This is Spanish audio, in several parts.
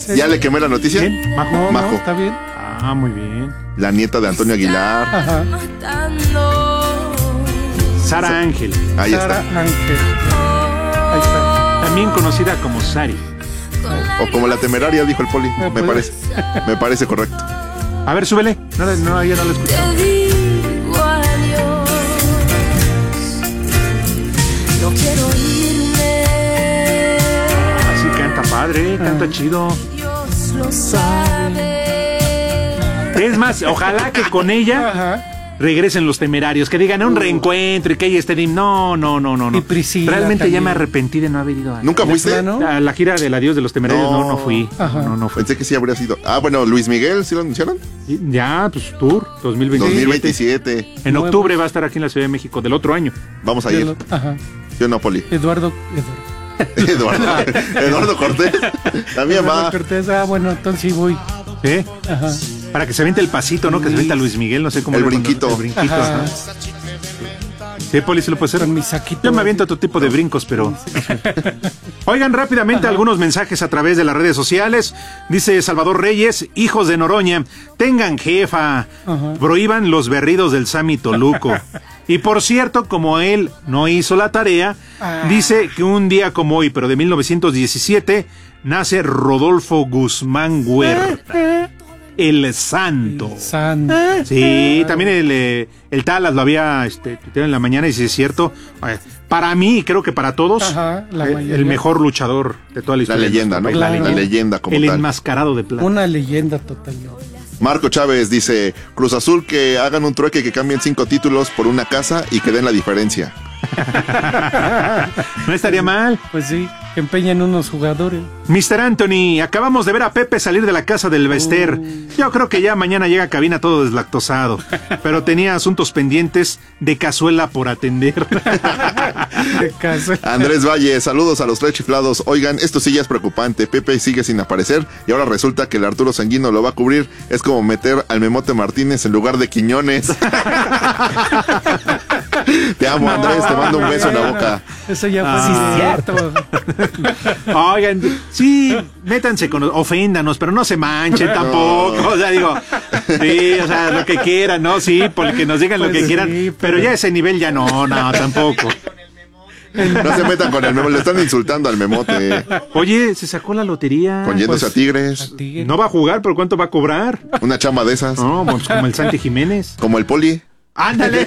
¿Ya le quemé la noticia? ¿Quién? ¿Majo? Majo. Está bien. Ah, muy bien. La nieta de Antonio Aguilar. Ajá. Sara Ángel, Ahí Sara está. Ángel. Ahí está. también conocida como Sari. O como la temeraria, dijo el Poli. Me pues. parece. Me parece correcto. A ver, súbele. No, ya no lo escuché. Te digo adiós, no quiero irme. Así canta padre, canta chido. Dios lo sabe. Es más, ojalá que con ella Ajá. regresen los temerarios, que digan un reencuentro y que ella esté. No. Y Priscila Realmente también. ya me arrepentí de no haber ido ¿Nunca fuiste? plano? a la gira del adiós de los temerarios. No fui. Ajá. No fui. Pensé que sí habría sido. Ah, bueno, Luis Miguel, ¿sí lo anunciaron? Ya, pues tour 2027. 2027. En Nuevo. octubre va a estar aquí en la Ciudad de México del otro año. Vamos a ir. Ajá. Yo no, Poli. Eduardo Eduardo Cortés. También va. Cortés. Bueno, entonces sí voy. ¿Sí? Ajá. Para que se aviente el pasito, ¿no? Que se avienta Luis Miguel, no sé cómo. El le- brinquito. El brinquito. Ajá. ajá. Sí, Poli, sí lo puede hacer. Con mi saquito. Yo me aviento otro tipo de brincos, pero... Oigan rápidamente algunos mensajes a través de las redes sociales. Dice Salvador Reyes, hijos de Noroña, tengan jefa, Ajá. prohíban los berridos del Sammy Toluco. Y por cierto, como él no hizo la tarea, dice que un día como hoy, pero de 1917, nace Rodolfo Guzmán Huerta, el santo. San. Sí, también el Talas lo había tuiteado en la mañana y si es cierto, para mí, creo que para todos, Ajá, la mayoría. el mejor luchador de toda la La historia. de leyenda, ¿no? nuestro país. Claro. La leyenda como El tal. enmascarado de plata. Una leyenda total. Marco Chávez dice, Cruz Azul que hagan un trueque, que cambien 5 títulos por una casa y que den la diferencia. No estaría mal. Pues sí, que empeñan unos jugadores. Mr. Anthony, acabamos de ver a Pepe salir de la casa del Bester. Yo creo que ya mañana llega a cabina todo deslactosado. Pero tenía asuntos pendientes de cazuela por atender. De caso. Andrés Valle, saludos a los 3 chiflados. Oigan, esto sí ya es preocupante. Pepe sigue sin aparecer y ahora resulta que el Arturo Sanguino lo va a cubrir. Es como meter al Memote Martínez en lugar de Quiñones. Te amo, Andrés, te mando un beso en la boca. Eso ya fue cierto. Oigan, sí, métanse con... Oféndanos, pero no se manchen tampoco. No. O sea, digo... Sí, o sea, lo que quieran, ¿no? Sí, porque nos digan lo Pues que sí, quieran. pero- Pero ya ese nivel ya no, tampoco. No se metan con el Memote, le están insultando al Memote. Oye, se sacó la lotería. Con yéndose a Tigres. No va a jugar, ¿por cuánto va a cobrar? Una chamba de esas. No, pues como el Santi Jiménez. Como el Poli. ¡Ándale!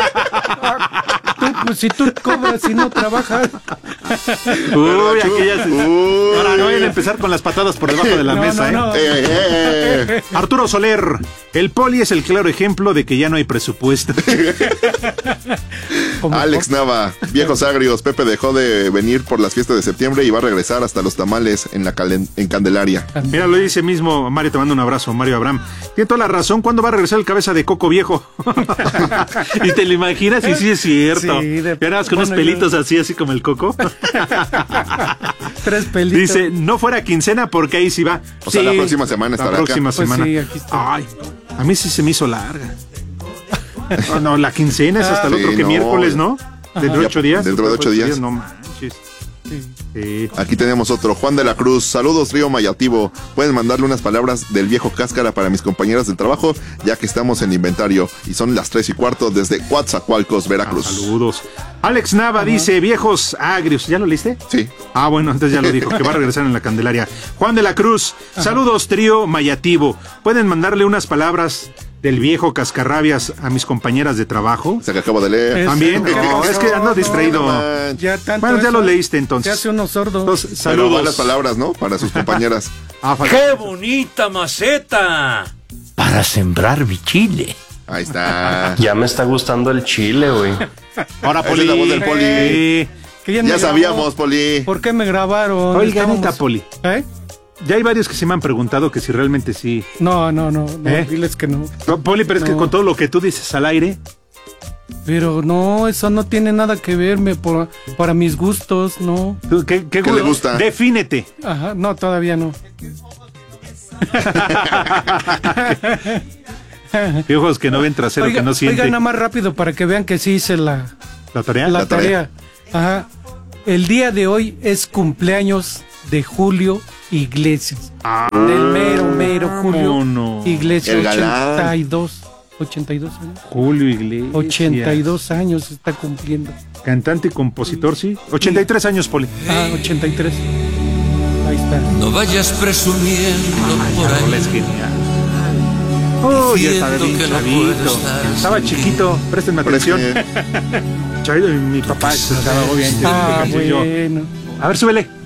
Pues si tú cobras y no trabajas. Uy, aquellas... Uy. Ahora no vayan a empezar con las patadas por debajo de la No, mesa, no, no. Arturo Soler, el Poli es el claro ejemplo de que ya no hay presupuesto. Como- Alex Nava, viejos agrios, Pepe dejó de venir por las fiestas de septiembre y va a regresar hasta los tamales en Candelaria. Mira, lo dice mismo Mario, te mando un abrazo, Mario Abraham. Tiene toda la razón, ¿cuándo va a regresar el cabeza de coco viejo? Y te lo imaginas y sí es cierto. Sí, Ya nada más con unos bueno, pelitos así como el coco. 3 pelitos. Dice, no fuera quincena porque ahí sí va. O sea, la próxima semana estará La próxima acá. Pues semana. sí, aquí está. Ay, a mí sí se me hizo larga. No, la quincena es hasta el Sí, otro que no. miércoles, ¿no? Dentro de 8 días. Dentro de 8 días. No manches. Sí. Sí. Aquí tenemos otro, Juan de la Cruz. Saludos, Río Mayativo. Pueden mandarle unas palabras del viejo Cáscara para mis compañeras del trabajo, ya que estamos en inventario. Y son las 3:15 desde Coatzacoalcos, Veracruz. Saludos. Alex Nava dice, viejos agrios. ¿Ya lo leíste? Sí. Ah, bueno, entonces ya lo dijo, que va a regresar en la Candelaria. Juan de la Cruz, saludos, trío Mayativo. ¿Pueden mandarle unas palabras del viejo Cascarrabias a mis compañeras de trabajo? Se que acabo de leer. ¿También? No, es que ando distraído. Ya tanto Bueno, ya eso, lo leíste Se entonces. hace unos sordos. Entonces, Pero van saludos. las palabras, ¿no? Para sus compañeras. Ah, ¡Qué bonita maceta! Para sembrar mi chile. Ahí está. Ya me está gustando el chile, güey. Ahora, Esa Poli. es la voz del Poli. Sí. ¿Quién me Ya grabó? sabíamos, Poli. ¿Por qué me grabaron? Oiga, Estábamos- neta, Poli. ¿Eh? Ya hay varios que se me han preguntado que si realmente sí. No, ¿Eh? diles que no. Poli, pero es que No. con todo lo que tú dices al aire, Pero no, eso no tiene nada que verme para mis gustos, no. ¿qué ¿Qué le gusta? Defínete. Ajá, no, todavía no. Viejos que no ven trasero, que no siente. Oiga, nada más rápido para que vean que sí hice la ¿La tarea? la La tarea. tarea. Ajá. El día de hoy es cumpleaños de Julio Iglesias. Del mero Julio vámonos. Iglesias. El galán. 82 años. Julio Iglesias. 82 años está cumpliendo. Cantante y compositor, sí. 83 años, Poli. 83. Ahí está. No vayas presumiendo por Rola es ahí. genial. Oh, ya estaba bien Diciendo que no chavito. puedo estar Estaba sin chiquito, préstenme atención. Parece- Chavito, y mi papá escuchaba obviamente esta canción. Yo, Bueno. a ver, súbele.